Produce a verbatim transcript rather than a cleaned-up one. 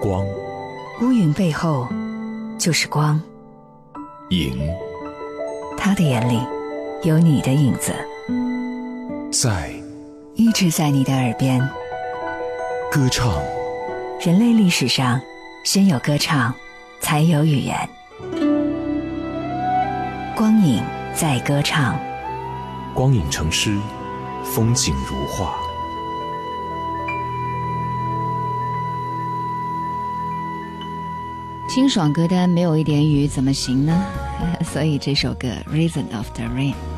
光， 乌云背后就是光， 影他的眼里有你的影子， 在一直在你的耳边。 歌唱。 人类历史上先有歌唱，才有语言。光影在歌唱， 光影成诗，风景如画。 清爽歌单没有一点雨怎么行呢？所以这首歌《Reason of the Rain》